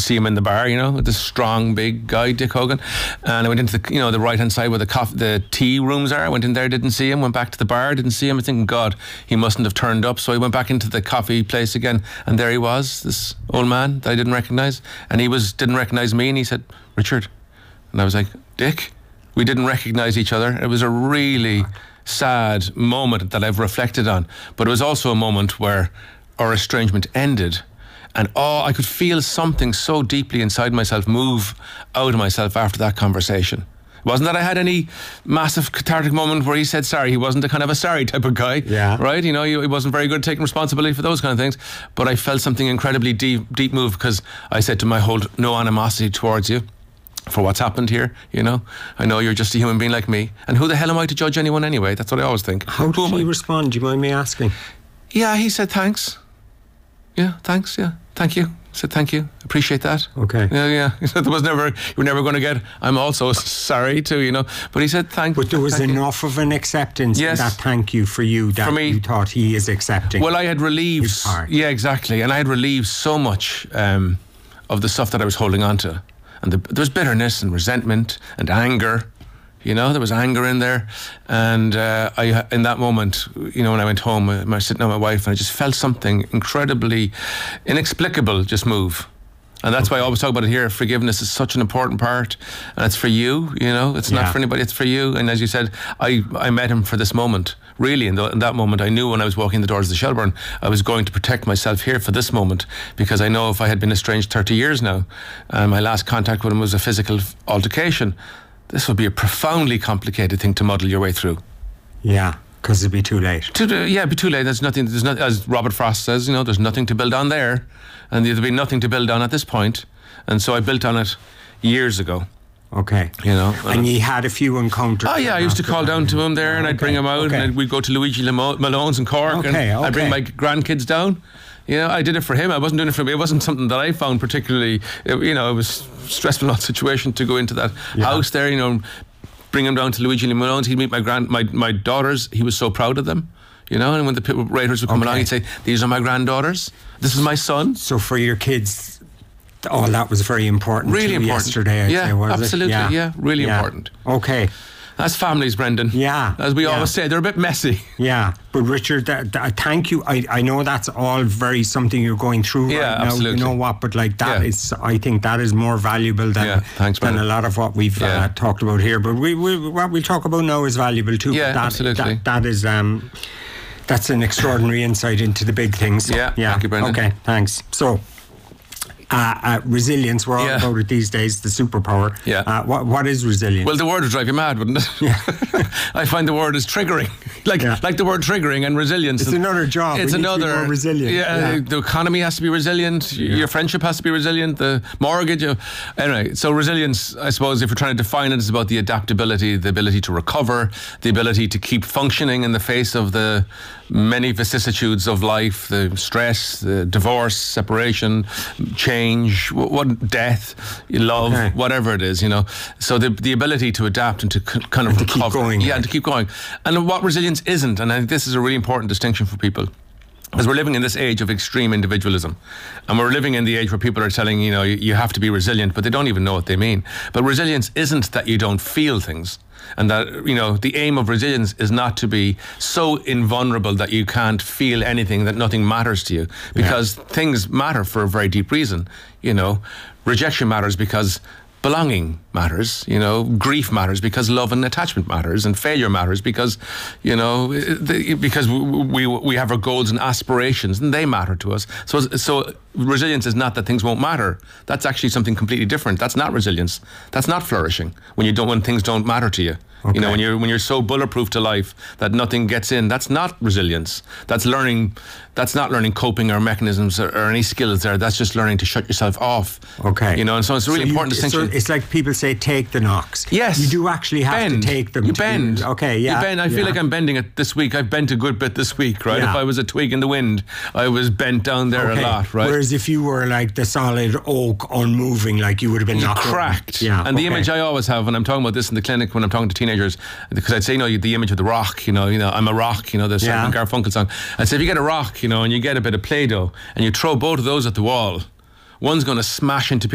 see him in the bar, this strong, big guy, Dick Hogan. And I went into the right-hand side where the tea rooms are. I went in there, didn't see him. Went back to the bar, didn't see him. I think, God, he mustn't have turned up. So I went back into the coffee place again, and there he was, this old man that I didn't recognise. And he didn't recognise me, and he said, "Richard." And I was like, "Dick?" We didn't recognise each other. It was a really sad moment that I've reflected on. But it was also a moment where our estrangement ended. And I could feel something so deeply inside myself move out of myself after that conversation. It wasn't that I had any massive cathartic moment where he said sorry. He wasn't a kind of a sorry type of guy, right? He wasn't very good at taking responsibility for those kind of things. But I felt something incredibly deep move, because I said to him, I hold no animosity towards you for what's happened here, I know you're just a human being like me, and who the hell am I to judge anyone anyway? That's what I always think. How did he respond? Do you mind me asking? Yeah, he said thanks. Yeah, thanks. Yeah, thank you. I said thank you. Appreciate that. Okay. Yeah. He said you were never going to get. I'm also sorry too, But he said thank. But there was enough of an acceptance. Yes. In that thank you for you that for me, you thought he is accepting. Well, I had relieved. Yeah, exactly, and I had relieved so much of the stuff that I was holding on to, and there was bitterness and resentment and anger. There was anger in there, and in that moment, when I went home, I was sitting with my wife, and I just felt something incredibly inexplicable just move. And that's why I always talk about it here. Forgiveness is such an important part, and it's for you. It's not for anybody. It's for you. And as you said, I met him for this moment. Really, in that moment, I knew when I was walking the doors of the Shelbourne, I was going to protect myself here for this moment, because I know if I had been estranged 30 years now, my last contact with him was a physical altercation. This would be a profoundly complicated thing to muddle your way through. Yeah, because it'd be too late. It'd be too late. There's nothing, as Robert Frost says, there's nothing to build on there, and there'd be nothing to build on at this point. And so I built on it years ago. Okay. And you had a few encounters. Oh yeah, I used to call down to him there, and I'd bring him out, and we'd go to Luigi Malone's in Cork, and I'd bring my grandkids down. I did it for him. I wasn't doing it for me. It wasn't something that I found particularly, it was a stressful situation to go into that house there, bring him down to Luigi Malone's. He'd meet my daughters. He was so proud of them, and when the raiders would come along, he'd say, "These are my granddaughters. This is my son." So for your kids, that was very important. Really important. Yesterday, I'd say, was absolutely. it? Yeah, really important. Okay. That's families, Brendan. Yeah. As we always say, they're a bit messy. Yeah. But Richard, thank you. I know that's all very something you're going through right now. Absolutely. You know what? But that is, I think that is more valuable than a lot of what we've talked about here. But what we'll talk about now is valuable too. Yeah, absolutely. That is that's an extraordinary insight into the big things. Yeah. Thank you, Brendan. Okay, thanks. So, resilience, we're all about it these days, the superpower. Yeah. What is resilience? Well, the word would drive you mad, wouldn't it? Yeah. I find the word is triggering. Like the word triggering and resilience. It's another job. It's another. More resilient. Yeah, the economy has to be resilient. Your friendship has to be resilient. The mortgage. Anyway, so resilience, I suppose, if you're trying to define it, is about the adaptability, the ability to recover, the ability to keep functioning in the face of the many vicissitudes of life, the stress, the divorce, separation, change, death, love, whatever it is, So the ability to adapt and to kind of recover. Keep going. Yeah, and to keep going. And what resilience isn't, and I think this is a really important distinction for people, because we're living in this age of extreme individualism, and we're living in the age where people are telling you have to be resilient, but they don't even know what they mean. But resilience isn't that you don't feel things, and that the aim of resilience is not to be so invulnerable that you can't feel anything, that nothing matters to you, because things matter for a very deep reason. Rejection matters because belonging matters, grief matters because love and attachment matters, and failure matters because, because we have our goals and aspirations, and they matter to us. So resilience is not that things won't matter. That's actually something completely different. That's not resilience. That's not flourishing. When things don't matter to you. Okay. When you're so bulletproof to life that nothing gets in, that's not resilience. That's learning. That's not learning coping or mechanisms or any skills there. That's just learning to shut yourself off. Okay. And so it's a really important distinction. So it's like people say, take the knocks. Yes. You do actually have to take them. You bend. Okay, yeah. You bend. I feel like I'm bending it this week. I've bent a good bit this week, right? Yeah. If I was a twig in the wind, I was bent down there a lot, right? Whereas if you were like the solid oak unmoving, like you would have been knocked cracked. Yeah. And the image I always have when I'm talking about this in the clinic, when I'm talking to teenagers, because I'd say, the image of the rock, I'm a rock, the Simon Garfunkel song. I'd say, if you get a rock, and you get a bit of Play-Doh, and you throw both of those at the wall, one's going to smash into